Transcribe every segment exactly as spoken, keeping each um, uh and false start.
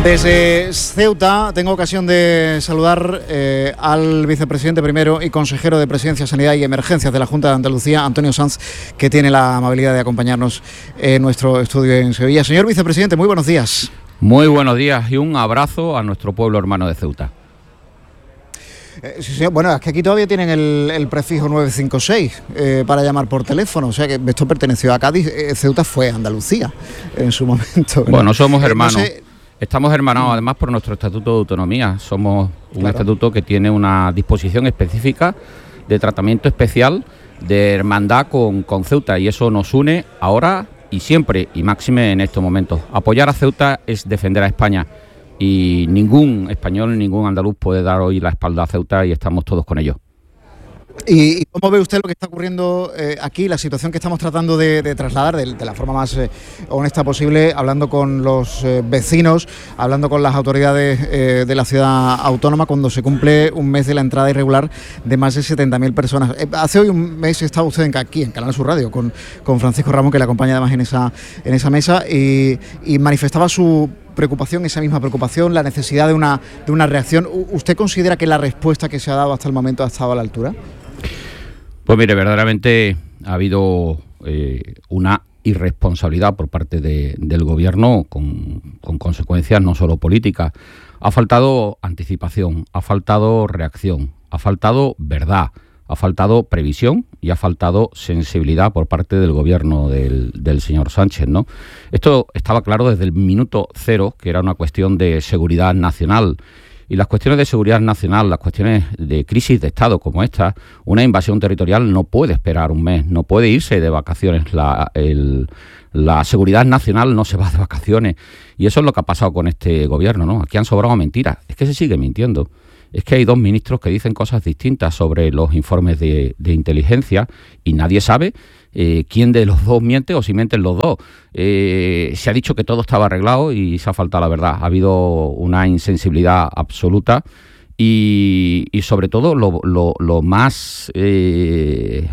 Desde Ceuta tengo ocasión de saludar eh, al vicepresidente primero y consejero de Presidencia, Sanidad y Emergencias de la Junta de Andalucía, Antonio Sanz, que tiene la amabilidad de acompañarnos en nuestro estudio en Sevilla. Señor vicepresidente, muy buenos días. Muy buenos días y un abrazo a nuestro pueblo hermano de Ceuta. Eh, sí, señor. Bueno, es que aquí todavía tienen el, el prefijo nueve cinco seis eh, para llamar por teléfono, o sea que esto perteneció a Cádiz. eh, Ceuta fue Andalucía en su momento, ¿verdad? Bueno, somos hermanos. Eh, no sé... Estamos hermanados además por nuestro Estatuto de Autonomía. Somos un claro. estatuto que tiene una disposición específica de tratamiento especial de hermandad con, con Ceuta, y eso nos une ahora y siempre, y máxime en estos momentos. Apoyar a Ceuta es defender a España, y ningún español, ningún andaluz puede dar hoy la espalda a Ceuta, y estamos todos con ellos. ¿Y, y cómo ve usted lo que está ocurriendo eh, aquí, la situación que estamos tratando de, de trasladar de, de la forma más eh, honesta posible, hablando con los eh, vecinos, hablando con las autoridades eh, de la ciudad autónoma, cuando se cumple un mes de la entrada irregular de más de setenta mil personas? Eh, hace hoy un mes estaba usted en, aquí, en Canal Sur Radio, con, con Francisco Ramón, que le acompaña además en esa, en esa mesa, y, y manifestaba su preocupación, esa misma preocupación, la necesidad de una, de una reacción. ¿Usted considera que la respuesta que se ha dado hasta el momento ha estado a la altura? Pues mire, verdaderamente ha habido eh, una irresponsabilidad por parte de, del Gobierno con, con consecuencias no solo políticas. Ha faltado anticipación, ha faltado reacción, ha faltado verdad, ha faltado previsión y ha faltado sensibilidad por parte del Gobierno del, del señor Sánchez, ¿no? Esto estaba claro desde el minuto cero, que era una cuestión de seguridad nacional. Y las cuestiones de seguridad nacional, las cuestiones de crisis de Estado como esta, una invasión territorial no puede esperar un mes, no puede irse de vacaciones. La, el, la seguridad nacional no se va de vacaciones. Y eso es lo que ha pasado con este gobierno, ¿no? Aquí han sobrado mentiras. Es que se sigue mintiendo. Es que hay dos ministros que dicen cosas distintas sobre los informes de, de inteligencia, y nadie sabe eh, quién de los dos miente o si mienten los dos. Eh, se ha dicho que todo estaba arreglado y se ha faltado la verdad. Ha habido una insensibilidad absoluta y, y sobre todo lo, lo, lo más eh,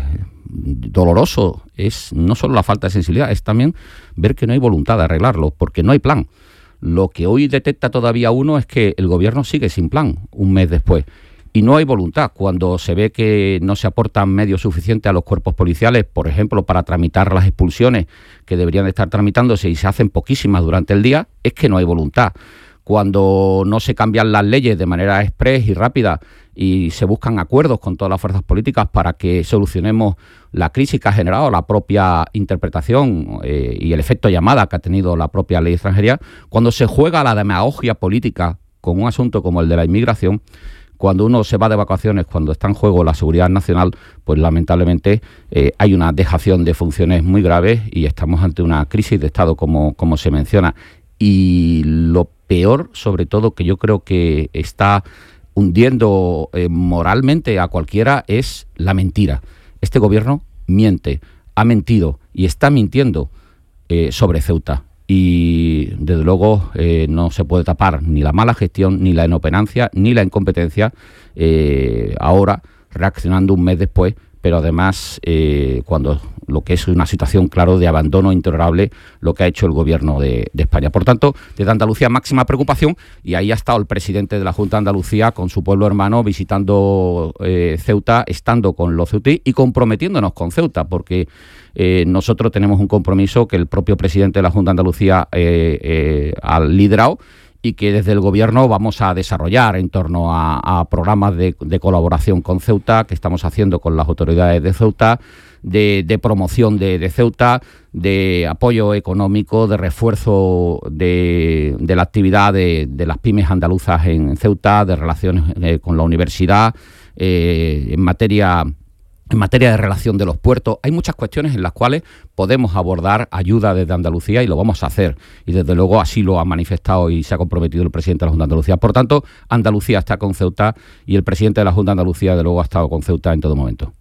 doloroso es no solo la falta de sensibilidad, es también ver que no hay voluntad de arreglarlo, porque no hay plan. Lo que hoy detecta todavía uno es que el Gobierno sigue sin plan un mes después, y no hay voluntad. Cuando se ve que no se aportan medios suficientes a los cuerpos policiales, por ejemplo, para tramitar las expulsiones que deberían de estar tramitándose y se hacen poquísimas durante el día, es que no hay voluntad. Cuando no se cambian las leyes de manera express y rápida y se buscan acuerdos con todas las fuerzas políticas para que solucionemos la crisis que ha generado la propia interpretación eh, y el efecto llamada que ha tenido la propia ley de extranjería, cuando se juega la demagogia política con un asunto como el de la inmigración, cuando uno se va de vacaciones, cuando está en juego la seguridad nacional, pues lamentablemente eh, hay una dejación de funciones muy graves y estamos ante una crisis de Estado, como, como se menciona. Y lo peor, sobre todo, que yo creo que está hundiendo eh, moralmente a cualquiera, es la mentira. Este gobierno miente, ha mentido y está mintiendo eh, sobre Ceuta. Y desde luego eh, no se puede tapar ni la mala gestión, ni la inoperancia, ni la incompetencia, eh, ahora reaccionando un mes después, pero además eh, cuando lo que es una situación, claro, de abandono intolerable, lo que ha hecho el Gobierno de, de España. Por tanto, desde Andalucía, máxima preocupación, y ahí ha estado el presidente de la Junta de Andalucía con su pueblo hermano, visitando eh, Ceuta, estando con los ceutí y comprometiéndonos con Ceuta, porque eh, nosotros tenemos un compromiso que el propio presidente de la Junta de Andalucía eh, eh, ha liderado, y que desde el Gobierno vamos a desarrollar en torno a, a programas de, de colaboración con Ceuta, que estamos haciendo con las autoridades de Ceuta, de, de promoción de, de Ceuta, de apoyo económico, de refuerzo de, de la actividad de, de las pymes andaluzas en Ceuta, de relaciones eh, con la universidad, eh, en materia... En materia de relación de los puertos, hay muchas cuestiones en las cuales podemos abordar ayuda desde Andalucía y lo vamos a hacer. Y desde luego así lo ha manifestado y se ha comprometido el presidente de la Junta de Andalucía. Por tanto, Andalucía está con Ceuta y el presidente de la Junta de Andalucía, desde luego, ha estado con Ceuta en todo momento.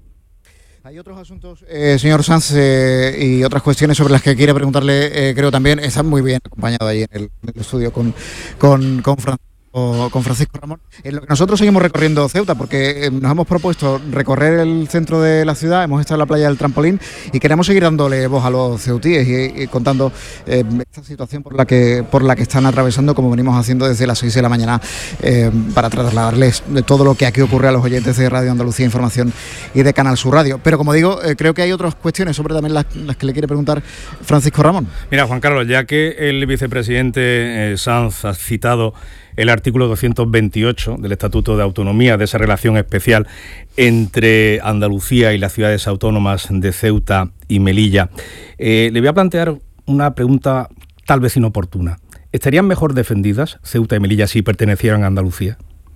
Hay otros asuntos, eh, señor Sanz, eh, y otras cuestiones sobre las que quiere preguntarle, eh, creo también. Está muy bien acompañado ahí en el, en el estudio con, con, con Fran. con Francisco Ramón. En lo que nosotros seguimos recorriendo Ceuta, porque eh, nos hemos propuesto recorrer el centro de la ciudad, hemos estado en la playa del Trampolín y queremos seguir dándole voz a los ceutíes y, y contando eh, esta situación por la que por la que están atravesando, como venimos haciendo desde las seis de la mañana, eh, para trasladarles de todo lo que aquí ocurre a los oyentes de Radio Andalucía Información y de Canal Sur Radio. Pero como digo, eh, creo que hay otras cuestiones sobre también las, las que le quiere preguntar Francisco Ramón. Mira, Juan Carlos, ya que el vicepresidente eh, Sanz ha citado el artículo doscientos veintiocho del Estatuto de Autonomía, de esa relación especial entre Andalucía y las ciudades autónomas de Ceuta y Melilla, eh, le voy a plantear una pregunta tal vez inoportuna. ¿Estarían mejor defendidas Ceuta y Melilla si pertenecieran a Andalucía?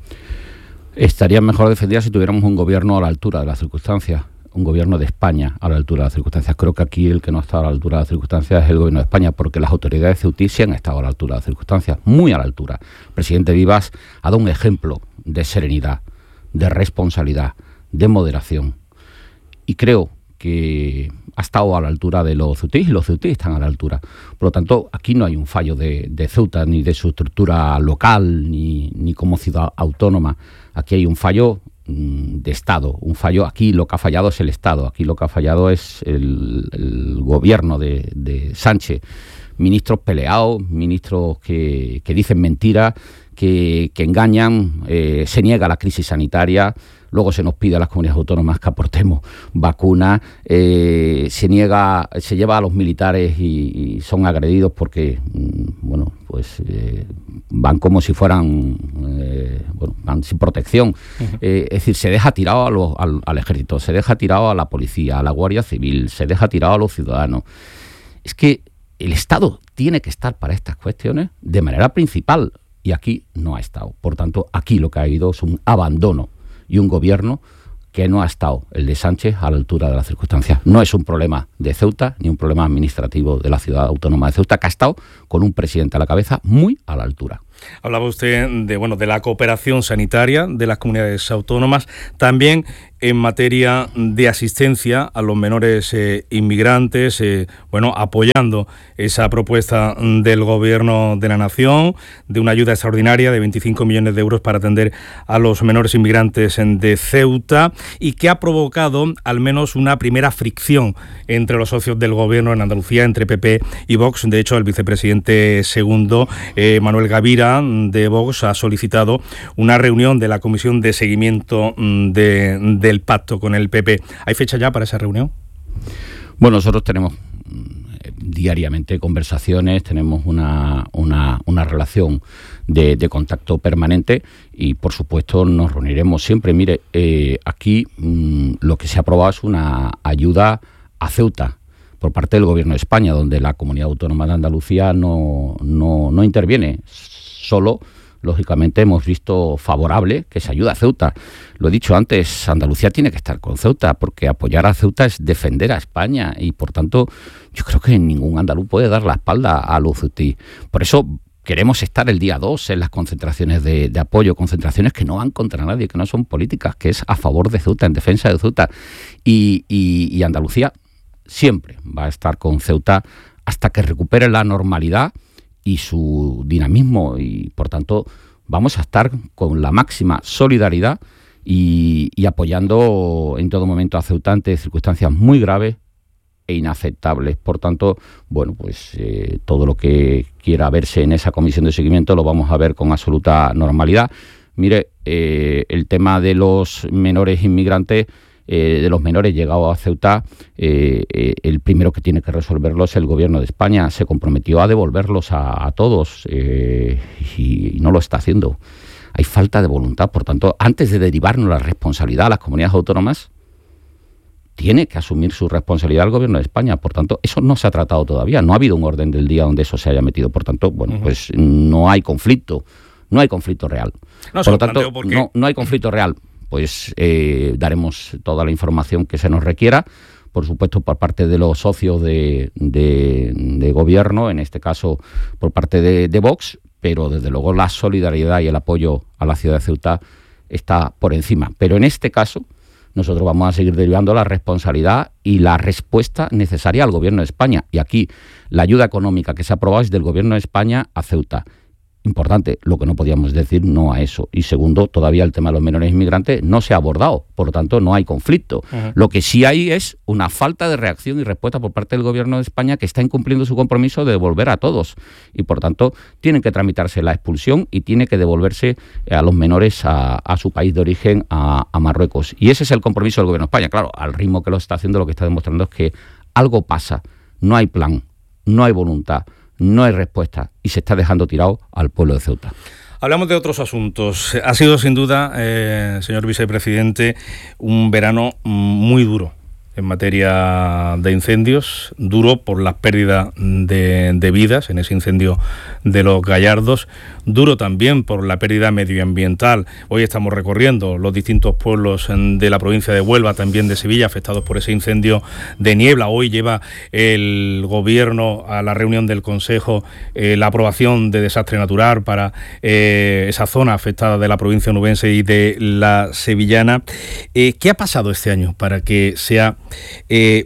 Estarían mejor defendidas si tuviéramos un gobierno a la altura de las circunstancias, un gobierno de España a la altura de las circunstancias. Creo que aquí el que no está a la altura de las circunstancias es el gobierno de España, porque las autoridades ceutí sí han estado a la altura de las circunstancias, muy a la altura. El presidente Vivas ha dado un ejemplo de serenidad, de responsabilidad, de moderación, y creo que ha estado a la altura de los ceutíes y los ceutíes están a la altura. Por lo tanto, aquí no hay un fallo de, de Ceuta, ni de su estructura local, ni, ni como ciudad autónoma. Aquí hay un fallo de Estado, un fallo. Aquí lo que ha fallado es el Estado, aquí lo que ha fallado es el, el gobierno de, de Sánchez. Ministros peleados, ministros que, que dicen mentiras, que, que engañan, eh, se niega la crisis sanitaria, luego se nos pide a las comunidades autónomas que aportemos vacunas, eh, se niega, se lleva a los militares y, y son agredidos porque, bueno, pues eh, van como si fueran, eh, bueno, van sin protección. Uh-huh. Eh, es decir, se deja tirado a los, al, al ejército, se deja tirado a la policía, a la Guardia Civil, se deja tirado a los ciudadanos. Es que el Estado tiene que estar para estas cuestiones de manera principal y aquí no ha estado. Por tanto, aquí lo que ha habido es un abandono y un gobierno que no ha estado, el de Sánchez, a la altura de las circunstancias. No es un problema de Ceuta ni un problema administrativo de la ciudad autónoma de Ceuta, que ha estado con un presidente a la cabeza muy a la altura. Hablaba usted de, bueno, de la cooperación sanitaria de las comunidades autónomas, también en materia de asistencia a los menores eh, inmigrantes, eh, bueno, apoyando esa propuesta del Gobierno de la Nación de una ayuda extraordinaria de veinticinco millones de euros para atender a los menores inmigrantes de Ceuta, y que ha provocado al menos una primera fricción entre los socios del Gobierno en Andalucía, entre P P y Vox. De hecho, el vicepresidente segundo, eh, Manuel Gavira, de Vox, ha solicitado una reunión de la Comisión de Seguimiento de, del Pacto con el P P. ¿Hay fecha ya para esa reunión? Bueno, nosotros tenemos diariamente conversaciones, tenemos una, una, una relación de, de contacto permanente y, por supuesto, nos reuniremos siempre. Mire, eh, aquí mmm, lo que se ha aprobado es una ayuda a Ceuta por parte del Gobierno de España, donde la Comunidad Autónoma de Andalucía no, no, no interviene. Solo, lógicamente, hemos visto favorable que se ayude a Ceuta. Lo he dicho antes, Andalucía tiene que estar con Ceuta, porque apoyar a Ceuta es defender a España y, por tanto, yo creo que ningún andaluz puede dar la espalda a los ceutí. Por eso queremos estar el día dos en las concentraciones de, de apoyo, concentraciones que no van contra nadie, que no son políticas, que es a favor de Ceuta, en defensa de Ceuta. Y, y, y Andalucía siempre va a estar con Ceuta hasta que recupere la normalidad y su dinamismo, y por tanto vamos a estar con la máxima solidaridad y, y apoyando en todo momento a Ceuta ante circunstancias muy graves e inaceptables. Por tanto, bueno, pues eh, todo lo que quiera verse en esa comisión de seguimiento lo vamos a ver con absoluta normalidad. Mire, eh, el tema de los menores inmigrantes, Eh, de los menores llegados a Ceuta, eh, eh, el primero que tiene que resolverlo es el Gobierno de España. Se comprometió a devolverlos a, a todos eh, y, y no lo está haciendo. Hay falta de voluntad. Por tanto, antes de derivarnos la responsabilidad a las comunidades autónomas, tiene que asumir su responsabilidad el Gobierno de España. Por tanto, eso no se ha tratado todavía. No ha habido un orden del día donde eso se haya metido. Por tanto, bueno, uh-huh. pues no hay conflicto. No hay conflicto real. No, por lo tanto, porque... no, no hay conflicto real. Pues eh, daremos toda la información que se nos requiera, por supuesto por parte de los socios de, de, de gobierno, en este caso por parte de, de Vox, pero desde luego la solidaridad y el apoyo a la ciudad de Ceuta está por encima. Pero en este caso nosotros vamos a seguir derivando la responsabilidad y la respuesta necesaria al Gobierno de España. Y aquí la ayuda económica que se ha aprobado es del Gobierno de España a Ceuta. Importante, lo que no podíamos decir no a eso. Y segundo, todavía el tema de los menores inmigrantes no se ha abordado, por lo tanto no hay conflicto. Uh-huh. Lo que sí hay es una falta de reacción y respuesta por parte del Gobierno de España, que está incumpliendo su compromiso de devolver a todos. Y por tanto tienen que tramitarse la expulsión y tiene que devolverse a los menores a, a su país de origen, a, a Marruecos. Y ese es el compromiso del Gobierno de España. Claro, al ritmo que lo está haciendo, lo que está demostrando es que algo pasa, no hay plan, no hay voluntad, no hay respuesta y se está dejando tirado al pueblo de Ceuta. Hablamos de otros asuntos. Ha sido sin duda, eh, señor vicepresidente, un verano muy duro en materia de incendios, duro por las pérdidas de, de vidas en ese incendio de los Gallardos, duro también por la pérdida medioambiental. Hoy estamos recorriendo los distintos pueblos de la provincia de Huelva, también de Sevilla, afectados por ese incendio de Niebla. Hoy lleva el Gobierno a la reunión del Consejo eh, la aprobación de desastre natural para eh, esa zona afectada de la provincia onubense y de la sevillana. Eh, ¿Qué ha pasado este año para que sea Eh,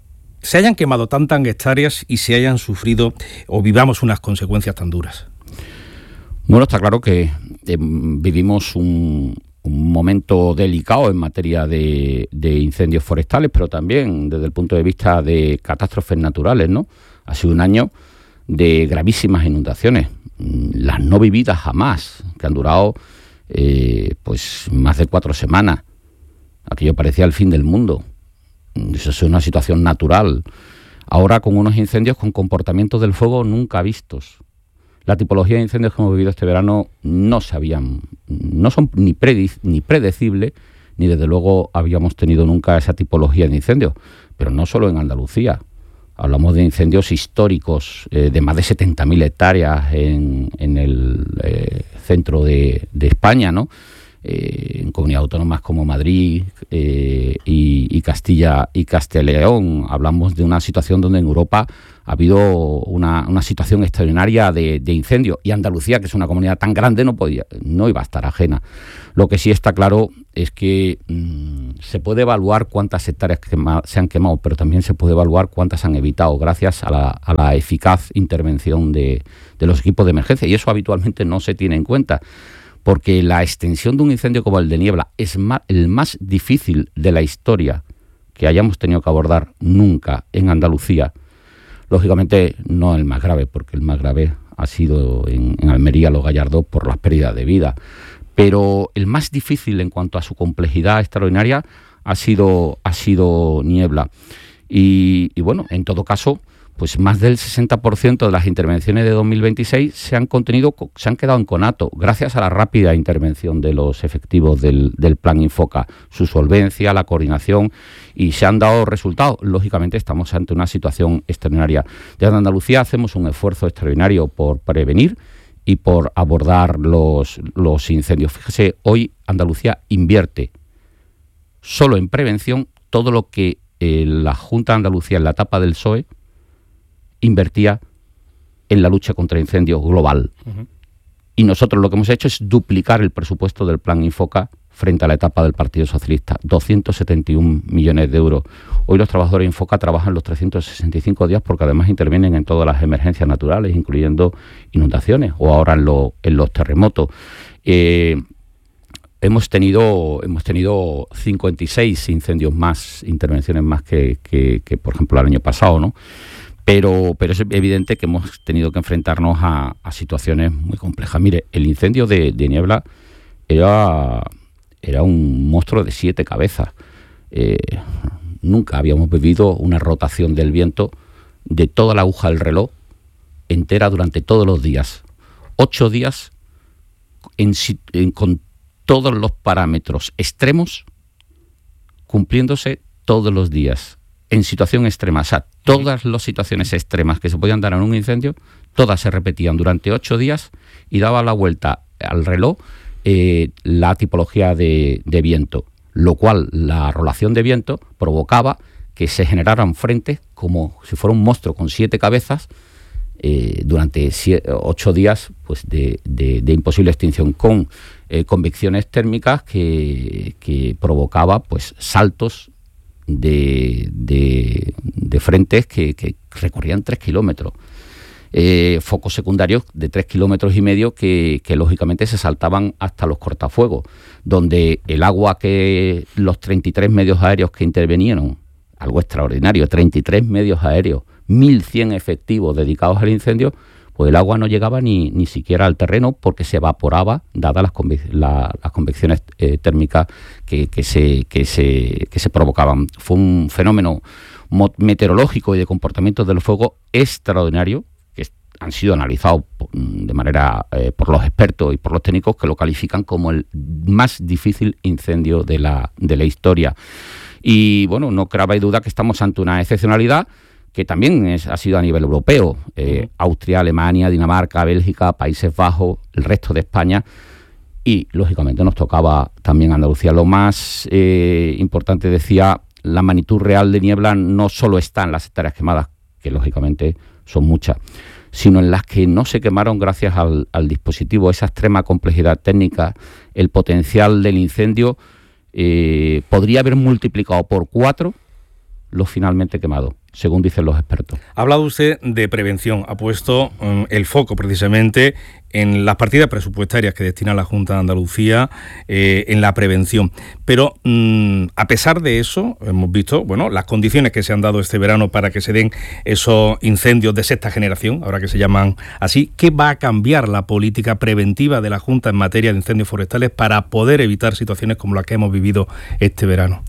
se hayan quemado tantas hectáreas y se hayan sufrido o vivamos unas consecuencias tan duras? Bueno, está claro que eh, vivimos un, un momento delicado en materia de, de incendios forestales, pero también desde el punto de vista de catástrofes naturales, ¿no? Ha sido un año de gravísimas inundaciones, las no vividas jamás, que han durado eh, pues más de cuatro semanas. Aquello parecía el fin del mundo. Eso es una situación natural. Ahora con unos incendios con comportamientos del fuego nunca vistos. La tipología de incendios que hemos vivido este verano no sabían, no son ni, predic- ni predecibles, ni desde luego habíamos tenido nunca esa tipología de incendios. Pero no solo en Andalucía. Hablamos de incendios históricos eh, de más de setenta mil hectáreas en, en el eh, centro de, de España, ¿no? Eh, en comunidades autónomas como Madrid eh, y, y Castilla y Castilla y León. Hablamos de una situación donde en Europa ha habido una, una situación extraordinaria de, de incendios, y Andalucía, que es una comunidad tan grande, no podía, no iba a estar ajena. Lo que sí está claro es que mmm, se puede evaluar cuántas hectáreas quema, se han quemado, pero también se puede evaluar cuántas han evitado gracias a la, a la eficaz intervención de, de los equipos de emergencia, y eso habitualmente no se tiene en cuenta. Porque la extensión de un incendio como el de Niebla es más, el más difícil de la historia que hayamos tenido que abordar nunca en Andalucía. Lógicamente no el más grave, porque el más grave ha sido en, en Almería, Los Gallardos, por las pérdidas de vida. Pero el más difícil en cuanto a su complejidad extraordinaria ha sido, ha sido Niebla. Y, y bueno, en todo caso, pues más del sesenta por ciento de las intervenciones de dos mil veintiséis se han contenido, se han quedado en conato, gracias a la rápida intervención de los efectivos del, del Plan Infoca, su solvencia, la coordinación, y se han dado resultados. Lógicamente estamos ante una situación extraordinaria. Desde Andalucía hacemos un esfuerzo extraordinario por prevenir y por abordar los, los incendios. Fíjese, hoy Andalucía invierte solo en prevención todo lo que eh, la Junta de Andalucía en la etapa del P S O E invertía en la lucha contra incendios global. Uh-huh. Y nosotros lo que hemos hecho es duplicar el presupuesto del Plan Infoca frente a la etapa del Partido Socialista, doscientos setenta y un millones de euros. Hoy los trabajadores de Infoca trabajan los trescientos sesenta y cinco días, porque además intervienen en todas las emergencias naturales, incluyendo inundaciones o ahora en, lo, en los terremotos. Eh, hemos tenido hemos tenido cincuenta y seis incendios más, intervenciones más que, que, que por ejemplo, el año pasado, ¿no? Pero, pero es evidente que hemos tenido que enfrentarnos a, a situaciones muy complejas. Mire, el incendio de, de Niebla era, era un monstruo de siete cabezas. Eh, nunca habíamos vivido una rotación del viento de toda la aguja del reloj entera durante todos los días. Ocho días en, en, con todos los parámetros extremos cumpliéndose todos los días. En situación extrema, o sea, todas las situaciones extremas que se podían dar en un incendio, todas se repetían durante ocho días y daba la vuelta al reloj eh, la tipología de, de viento, lo cual la rolación de viento provocaba que se generaran frentes como si fuera un monstruo con siete cabezas eh, durante siete, ocho días pues de, de, de imposible extinción, con eh, convecciones térmicas que, que provocaba pues saltos De, de, de frentes que, que recorrían tres kilómetros. eh, focos secundarios de tres kilómetros y medio que, que lógicamente se saltaban hasta los cortafuegos, donde el agua que los treinta y tres medios aéreos que intervinieron, algo extraordinario, treinta y tres medios aéreos, mil cien efectivos dedicados al incendio, pues el agua no llegaba ni, ni siquiera al terreno porque se evaporaba, dadas las, conve- la, las convecciones eh, térmicas que, que, se, que, se, que se provocaban. Fue un fenómeno meteorológico y de comportamiento del fuego extraordinario, que han sido analizados de manera eh, por los expertos y por los técnicos, que lo califican como el más difícil incendio de la, de la historia. Y bueno, no cabe duda que estamos ante una excepcionalidad que también es, ha sido a nivel europeo. Eh, Austria, Alemania, Dinamarca, Bélgica, Países Bajos, el resto de España, y lógicamente nos tocaba también Andalucía. Lo más eh, importante, decía, la magnitud real de niebla no solo está en las hectáreas quemadas, que lógicamente son muchas, sino en las que no se quemaron gracias al, al dispositivo, esa extrema complejidad técnica. El potencial del incendio eh, podría haber multiplicado por cuatro lo finalmente quemado, según dicen los expertos. Ha hablado usted de prevención, ha puesto um, el foco precisamente en las partidas presupuestarias que destina la Junta de Andalucía, eh, en la prevención. Pero um, a pesar de eso, hemos visto, bueno, las condiciones que se han dado este verano para que se den esos incendios de sexta generación, ahora que se llaman así. ¿Qué va a cambiar la política preventiva de la Junta en materia de incendios forestales para poder evitar situaciones como las que hemos vivido este verano?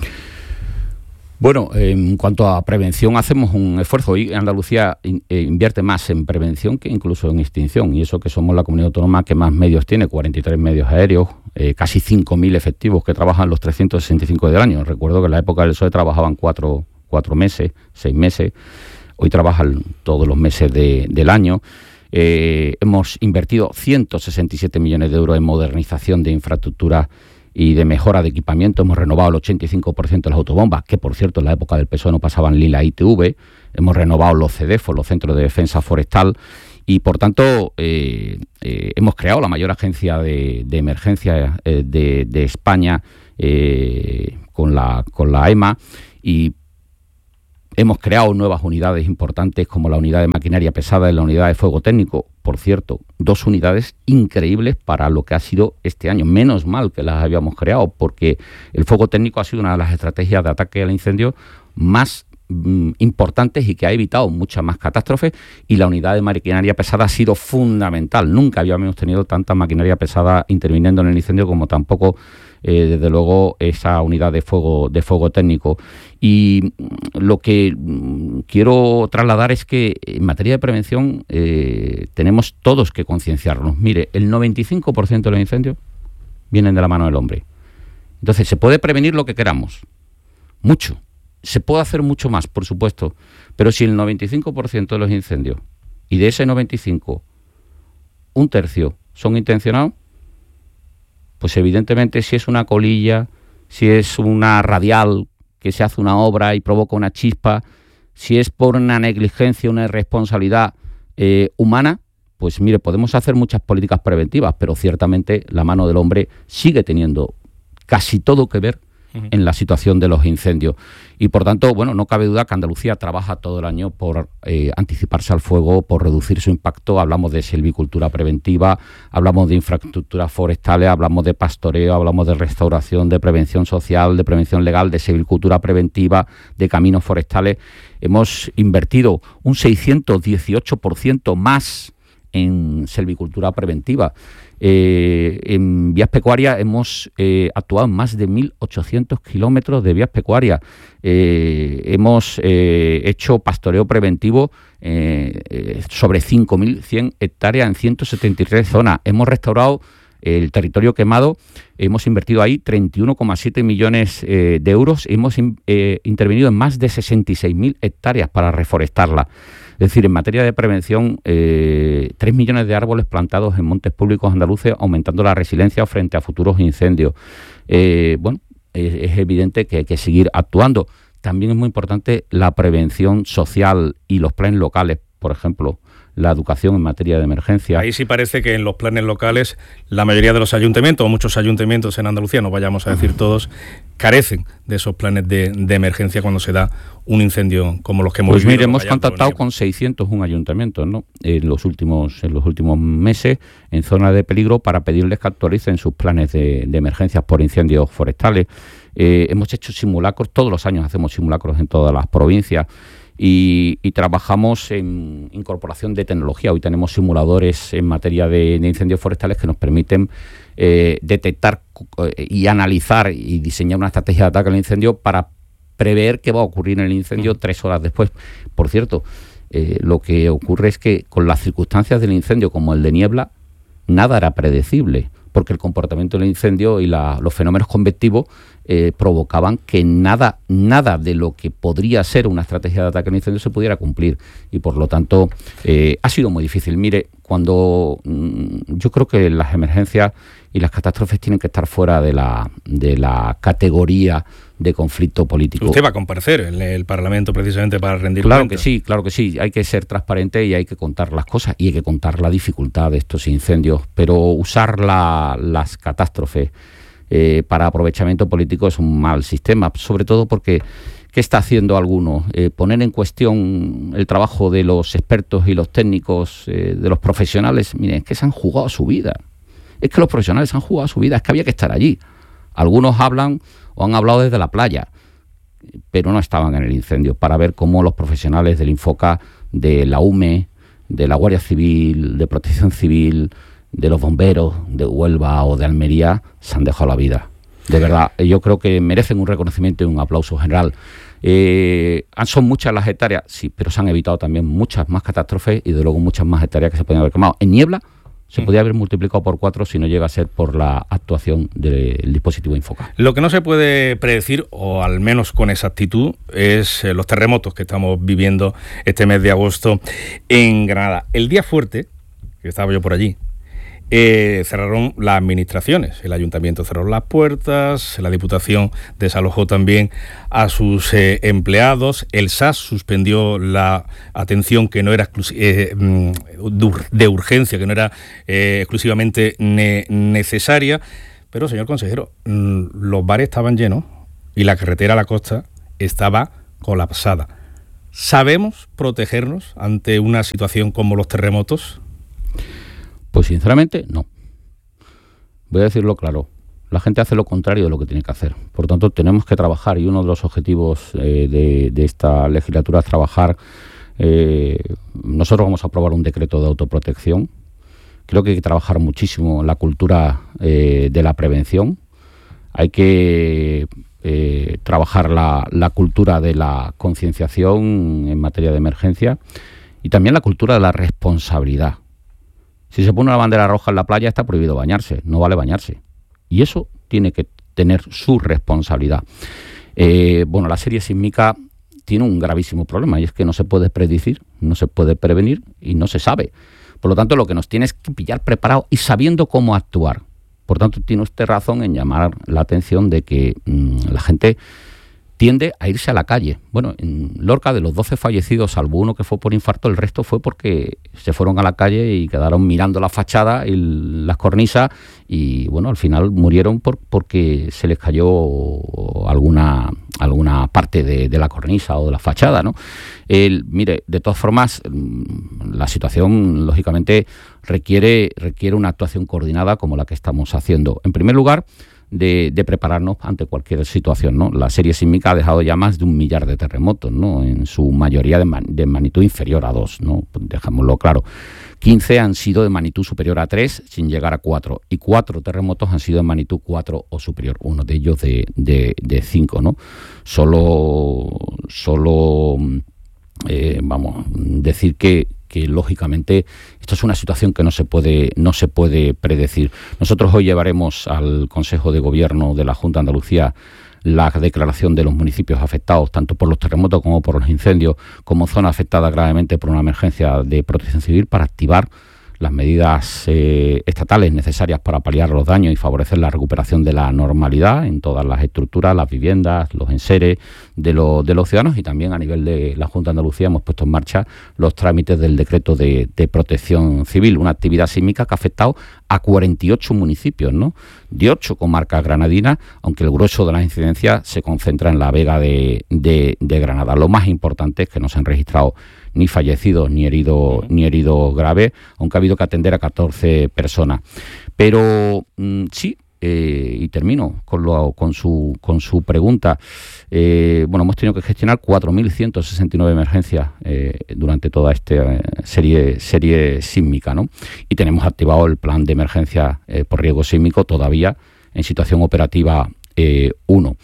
Bueno, en cuanto a prevención, hacemos un esfuerzo. Hoy Andalucía invierte más en prevención que incluso en extinción, y eso que somos la comunidad autónoma que más medios tiene, cuarenta y tres medios aéreos, eh, casi cinco mil efectivos que trabajan los trescientos sesenta y cinco del año. Recuerdo que en la época del P S O E trabajaban cuatro, cuatro meses, seis meses, hoy trabajan todos los meses de, del año. Eh, hemos invertido ciento sesenta y siete millones de euros en modernización de infraestructuras y de mejora de equipamiento. Hemos renovado el ochenta y cinco por ciento de las autobombas, que por cierto en la época del P S O E no pasaban ni la I T V. Hemos renovado los C E D F O, los Centros de Defensa Forestal, y por tanto eh, eh, hemos creado la mayor agencia de, de emergencia eh, de, de España eh, con, la, con la E M A, y hemos creado nuevas unidades importantes como la unidad de maquinaria pesada y la unidad de fuego técnico. Por cierto, dos unidades increíbles para lo que ha sido este año. Menos mal que las habíamos creado, porque el fuego técnico ha sido una de las estrategias de ataque al incendio más mm, importantes y que ha evitado muchas más catástrofes, y la unidad de maquinaria pesada ha sido fundamental. Nunca habíamos tenido tanta maquinaria pesada interviniendo en el incendio como tampoco Eh, desde luego esa unidad de fuego de fuego técnico. Y lo que mm, quiero trasladar es que en materia de prevención eh, tenemos todos que concienciarnos. Mire, el noventa y cinco por ciento de los incendios vienen de la mano del hombre. Entonces, se puede prevenir lo que queramos, mucho. Se puede hacer mucho más, por supuesto, pero si el noventa y cinco por ciento de los incendios, y de ese noventa y cinco por ciento, un tercio son intencionados, pues evidentemente si es una colilla, si es una radial que se hace una obra y provoca una chispa, si es por una negligencia, una irresponsabilidad eh, humana, pues mire, podemos hacer muchas políticas preventivas, pero ciertamente la mano del hombre sigue teniendo casi todo que ver en la situación de los incendios. Y por tanto, bueno, no cabe duda que Andalucía trabaja todo el año por eh, anticiparse al fuego, por reducir su impacto. Hablamos de silvicultura preventiva, hablamos de infraestructuras forestales, hablamos de pastoreo, hablamos de restauración, de prevención social, de prevención legal, de silvicultura preventiva, de caminos forestales. Hemos invertido un seiscientos dieciocho por ciento más en silvicultura preventiva. Eh, en vías pecuarias hemos eh, actuado en más de mil ochocientos kilómetros de vías pecuarias. Eh, hemos eh, hecho pastoreo preventivo eh, eh, sobre cinco mil cien hectáreas en ciento setenta y tres zonas. Hemos restaurado el territorio quemado, hemos invertido ahí treinta y uno coma siete millones eh, de euros, hemos eh, intervenido en más de sesenta y seis mil hectáreas para reforestarla. Es decir, en materia de prevención, eh, tres millones de árboles plantados en montes públicos andaluces, aumentando la resiliencia frente a futuros incendios. Eh, bueno, es, es evidente que hay que seguir actuando. También es muy importante la prevención social y los planes locales, por ejemplo, la educación en materia de emergencia. Ahí sí parece que en los planes locales la mayoría de los ayuntamientos, o muchos ayuntamientos en Andalucía, no vayamos a decir todos, carecen de esos planes de, de emergencia cuando se da un incendio como los que hemos pues vivido. Pues mire, hemos contactado con seiscientos uno ayuntamientos, ¿no?, en los últimos en los últimos meses en zonas de peligro para pedirles que actualicen sus planes de, de emergencias por incendios forestales. Eh, hemos hecho simulacros, todos los años hacemos simulacros en todas las provincias y, y trabajamos en incorporación de tecnología. Hoy tenemos simuladores en materia de, de incendios forestales que nos permiten eh, detectar y analizar y diseñar una estrategia de ataque al incendio para prever qué va a ocurrir en el incendio tres horas después. Por cierto, eh, lo que ocurre es que con las circunstancias del incendio como el de niebla, nada era predecible, porque el comportamiento del incendio y la, los fenómenos convectivos eh, provocaban que nada, nada de lo que podría ser una estrategia de ataque al incendio se pudiera cumplir, y por lo tanto eh, ha sido muy difícil. Mire, cuando mmm, yo creo que las emergencias y las catástrofes tienen que estar fuera de la, de la categoría de conflicto político. Usted va a comparecer en el Parlamento precisamente para rendir Claro cuentas. que sí, claro que sí. Hay que ser transparente y hay que contar las cosas y hay que contar la dificultad de estos incendios. Pero usar la, las catástrofes eh, para aprovechamiento político es un mal sistema, sobre todo porque ¿qué está haciendo alguno? Eh, poner en cuestión el trabajo de los expertos y los técnicos, eh, de los profesionales. Miren, es que se han jugado su vida. Es que los profesionales han jugado su vida, es que había que estar allí. Algunos hablan o han hablado desde la playa, pero no estaban en el incendio, para ver cómo los profesionales del Infoca, de la U M E, de la Guardia Civil, de Protección Civil, de los bomberos de Huelva o de Almería se han dejado la vida. De verdad, yo creo que merecen un reconocimiento y un aplauso general. Eh, son muchas las hectáreas, sí, pero se han evitado también muchas más catástrofes y de luego muchas más hectáreas que se podían haber quemado. En niebla se podía haber multiplicado por cuatro si no llega a ser por la actuación del dispositivo Infoca. Lo que no se puede predecir, o al menos con exactitud, es eh, los terremotos que estamos viviendo este mes de agosto en Granada. El día fuerte, que estaba yo por allí, eh, cerraron las administraciones. El ayuntamiento cerró las puertas, la Diputación desalojó también a sus eh, empleados, el S A S suspendió la atención que no era eh, de urgencia, que no era eh, exclusivamente ne- necesaria. Pero, señor consejero, los bares estaban llenos y la carretera a la costa estaba colapsada. ¿Sabemos protegernos ante una situación como los terremotos? Pues sinceramente, no. Voy a decirlo claro. La gente hace lo contrario de lo que tiene que hacer. Por tanto, tenemos que trabajar, y uno de los objetivos eh, de, de esta legislatura es trabajar. Eh, nosotros vamos a aprobar un decreto de autoprotección. Creo que hay que trabajar muchísimo en la cultura eh, de la prevención. Hay que eh, trabajar la, la cultura de la concienciación en materia de emergencia y también la cultura de la responsabilidad. Si se pone una bandera roja en la playa está prohibido bañarse, no vale bañarse. Y eso tiene que tener su responsabilidad. Eh, bueno, la serie sísmica tiene un gravísimo problema y es que no se puede predecir, no se puede prevenir y no se sabe. Por lo tanto, lo que nos tiene es que pillar preparados y sabiendo cómo actuar. Por tanto, tiene usted razón en llamar la atención de que mmm, la gente tiende a irse a la calle. Bueno, en Lorca, de los doce fallecidos, salvo uno que fue por infarto, el resto fue porque se fueron a la calle y quedaron mirando la fachada y las cornisas y, bueno, al final murieron por, porque se les cayó alguna, alguna parte de, de la cornisa o de la fachada, ¿no? El, mire, de todas formas, la situación, lógicamente, requiere, requiere una actuación coordinada como la que estamos haciendo. En primer lugar, De, de prepararnos ante cualquier situación, ¿no? La serie sísmica ha dejado ya más de un millar de terremotos, ¿no? En su mayoría de, man, de magnitud inferior a dos, ¿no? Dejámoslo claro. quince han sido de magnitud superior a tres, sin llegar a cuatro. Y cuatro terremotos han sido de magnitud cuatro o superior. Uno de ellos de, de, de cinco, ¿no? Solo, solo eh, vamos, decir que que lógicamente esto es una situación que no se puede no se puede predecir. Nosotros hoy llevaremos al Consejo de Gobierno de la Junta de Andalucía la declaración de los municipios afectados, tanto por los terremotos como por los incendios, como zona afectada gravemente por una emergencia de protección civil, para activar las medidas eh, estatales necesarias para paliar los daños y favorecer la recuperación de la normalidad en todas las estructuras, las viviendas, los enseres de, lo, de los ciudadanos, y también a nivel de la Junta de Andalucía hemos puesto en marcha los trámites del decreto de, de protección civil, una actividad sísmica que ha afectado a cuarenta y ocho municipios, ¿no?, de ocho comarcas granadinas, aunque el grueso de las incidencias se concentra en la Vega de, de, de Granada. Lo más importante es que no se han registrado ni fallecidos ni heridos ni heridos graves, aunque ha habido que atender a catorce personas. Pero mmm, sí, eh, y termino con, lo, con, su, con su pregunta. Eh, bueno, hemos tenido que gestionar cuatro mil ciento sesenta y nueve emergencias eh, durante toda esta eh, serie, serie sísmica, ¿no? Y tenemos activado el plan de emergencia eh, por riesgo sísmico todavía en situación operativa eh, uno.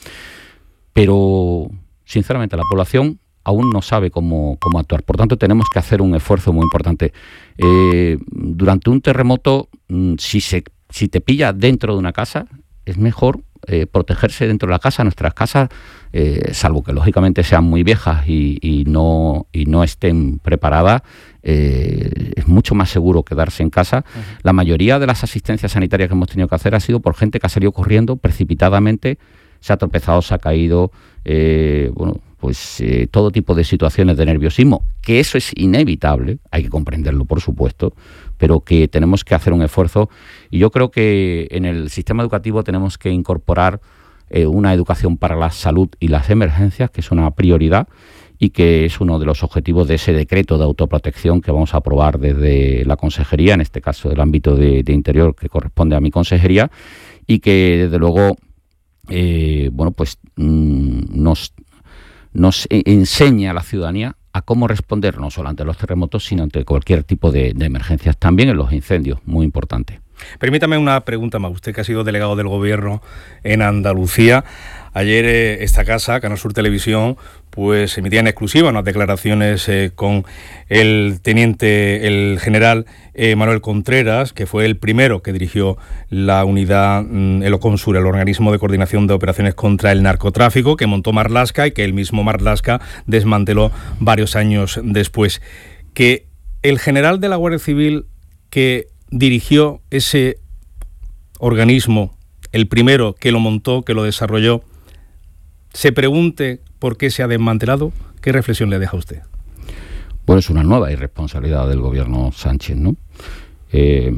Pero, sinceramente, la población aún no sabe cómo, cómo actuar. Por tanto, tenemos que hacer un esfuerzo muy importante. Eh, durante un terremoto, si, se, si te pilla dentro de una casa, es mejor eh, protegerse dentro de la casa. Nuestras casas, eh, salvo que lógicamente sean muy viejas y, y, no, y no estén preparadas, eh, es mucho más seguro quedarse en casa. Uh-huh. La mayoría de las asistencias sanitarias que hemos tenido que hacer ha sido por gente que ha salido corriendo precipitadamente, se ha tropezado, se ha caído, eh, bueno, pues eh, todo tipo de situaciones de nerviosismo, que eso es inevitable, hay que comprenderlo, por supuesto, pero que tenemos que hacer un esfuerzo. Y yo creo que en el sistema educativo tenemos que incorporar eh, una educación para la salud y las emergencias, que es una prioridad y que es uno de los objetivos de ese decreto de autoprotección que vamos a aprobar desde la consejería, en este caso del ámbito de, de Interior, que corresponde a mi consejería, y que desde luego eh, bueno, pues mmm, nos... nos enseña a la ciudadanía a cómo responder no solo ante los terremotos, sino ante cualquier tipo de, de emergencias, también en los incendios, muy importante. Permítame una pregunta más. Usted, que ha sido delegado del Gobierno en Andalucía, ayer eh, esta casa, Canal Sur Televisión, pues emitía en exclusiva unas declaraciones eh, con el teniente, el general eh, Manuel Contreras, que fue el primero que dirigió la unidad, mm, el OCONSUR, el Organismo de Coordinación de Operaciones contra el Narcotráfico, que montó Marlaska y que el mismo Marlaska desmanteló varios años después. Que el general de la Guardia Civil que dirigió ese organismo, el primero que lo montó, que lo desarrolló, se pregunte por qué se ha desmantelado, ¿qué reflexión le deja a usted? Bueno, es una nueva irresponsabilidad del gobierno Sánchez, ¿no? Eh,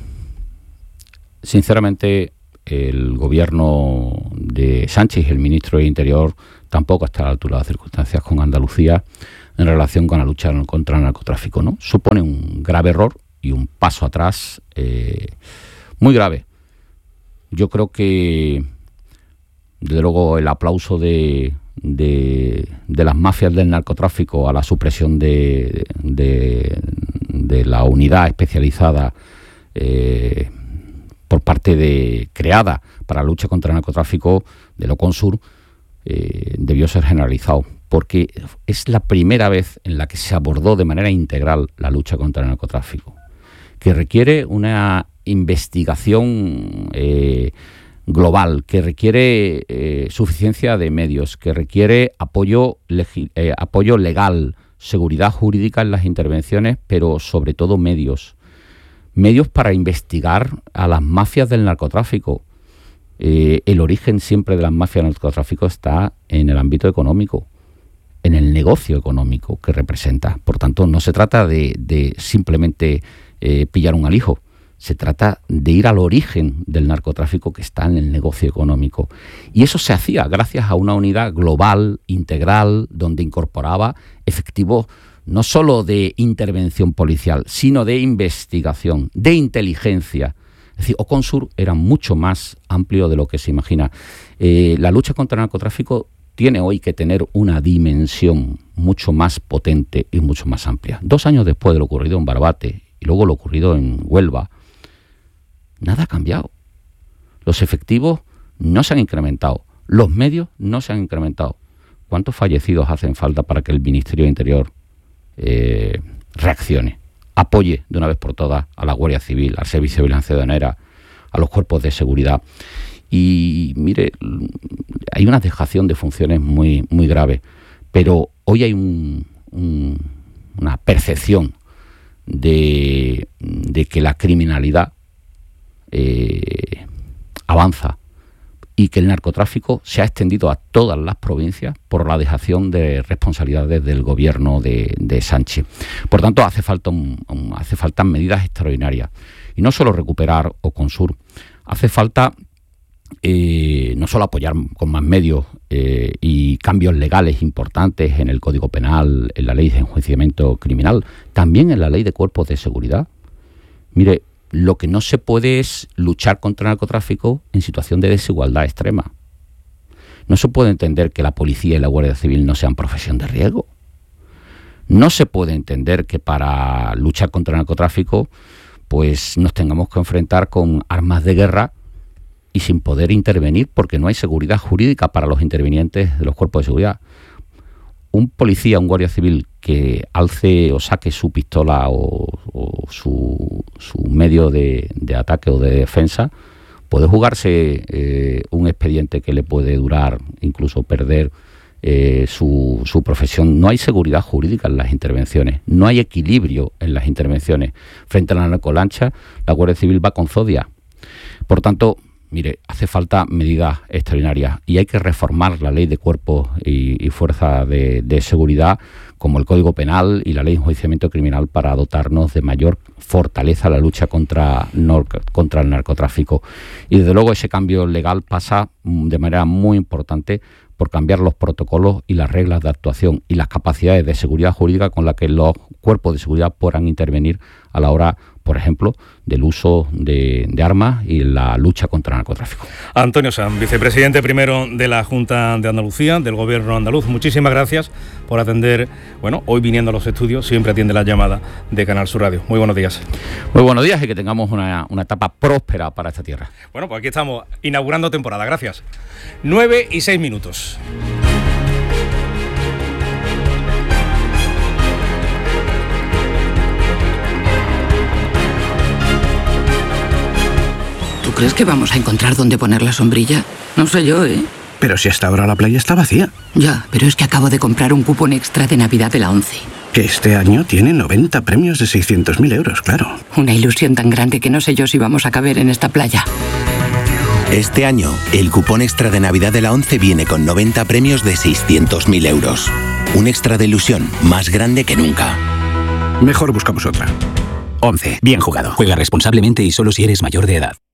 sinceramente, el gobierno de Sánchez y el ministro de Interior tampoco está a la altura de las circunstancias con Andalucía en relación con la lucha contra el narcotráfico, ¿no? Supone un grave error y un paso atrás eh, muy grave. Yo creo que, desde luego, el aplauso de, de, de las mafias del narcotráfico a la supresión de, de, de la unidad especializada eh, por parte de creada para la lucha contra el narcotráfico del OCONSUR eh, debió ser generalizado, porque es la primera vez en la que se abordó de manera integral la lucha contra el narcotráfico, que requiere una investigación eh, global, que requiere eh, suficiencia de medios, que requiere apoyo, legi- eh, apoyo legal, seguridad jurídica en las intervenciones, pero sobre todo medios. Medios para investigar a las mafias del narcotráfico. Eh, el origen siempre de las mafias del narcotráfico está en el ámbito económico, en el negocio económico que representa. Por tanto, no se trata de, de simplemente eh, pillar un alijo, se trata de ir al origen del narcotráfico, que está en el negocio económico. Y eso se hacía gracias a una unidad global, integral, donde incorporaba efectivos no solo de intervención policial, sino de investigación, de inteligencia. Es decir, OCONSUR era mucho más amplio de lo que se imagina. Eh, la lucha contra el narcotráfico tiene hoy que tener una dimensión mucho más potente y mucho más amplia. Dos años después de lo ocurrido en Barbate y luego lo ocurrido en Huelva, nada ha cambiado. Los efectivos no se han incrementado, los medios no se han incrementado. ¿Cuántos fallecidos hacen falta para que el Ministerio de Interior eh, reaccione, apoye de una vez por todas a la Guardia Civil, al Servicio de Vigilancia Aduanera, a los cuerpos de seguridad? Y mire, hay una dejación de funciones muy, muy grave, pero hoy hay un, un, una percepción de, de que la criminalidad eh, avanza y que el narcotráfico se ha extendido a todas las provincias por la dejación de responsabilidades del gobierno de, de Sánchez. Por tanto, hace falta un, un, hace falta medidas extraordinarias. Y no solo recuperar Oconsur, hace falta eh, no solo apoyar con más medios eh, y cambios legales importantes en el Código Penal, en la Ley de Enjuiciamiento Criminal, también en la Ley de Cuerpos de Seguridad. Mire, lo que no se puede es luchar contra el narcotráfico en situación de desigualdad extrema. No se puede entender que la policía y la Guardia Civil no sean profesión de riesgo. No se puede entender que para luchar contra el narcotráfico pues nos tengamos que enfrentar con armas de guerra y sin poder intervenir porque no hay seguridad jurídica para los intervinientes de los cuerpos de seguridad. Un policía, un guardia civil que alce o saque su pistola o, o su, su medio de, de ataque o de defensa, puede jugarse eh, un expediente que le puede durar, incluso perder eh, su, su profesión. No hay seguridad jurídica en las intervenciones, no hay equilibrio en las intervenciones. Frente a la narcolancha, la Guardia Civil va con zodia. Por tanto, mire, hace falta medidas extraordinarias y hay que reformar la ley de cuerpos y, y fuerzas de, de seguridad, como el Código Penal y la Ley de Enjuiciamiento Criminal, para dotarnos de mayor fortaleza a la lucha contra, contra el narcotráfico. Y desde luego ese cambio legal pasa de manera muy importante por cambiar los protocolos y las reglas de actuación y las capacidades de seguridad jurídica con las que los cuerpos de seguridad puedan intervenir a la hora, por ejemplo, del uso de, de armas y la lucha contra el narcotráfico. Antonio Sanz, vicepresidente primero de la Junta de Andalucía, del Gobierno andaluz, muchísimas gracias por atender, bueno, hoy viniendo a los estudios, siempre atiende las llamadas de Canal Sur Radio. Muy buenos días. Muy buenos días y que tengamos una, una etapa próspera para esta tierra. Bueno, pues aquí estamos, inaugurando temporada, gracias. nueve y seis minutos. ¿Tú crees que vamos a encontrar dónde poner la sombrilla? No sé yo, ¿eh? Pero si hasta ahora la playa está vacía. Ya, pero es que acabo de comprar un cupón extra de Navidad de la ONCE. Que este año tiene noventa premios de seiscientos mil euros, claro. Una ilusión tan grande que no sé yo si vamos a caber en esta playa. Este año, el cupón extra de Navidad de la ONCE viene con noventa premios de seiscientos mil euros. Un extra de ilusión más grande que nunca. Mejor buscamos otra. ONCE. Bien jugado. Juega responsablemente y solo si eres mayor de edad.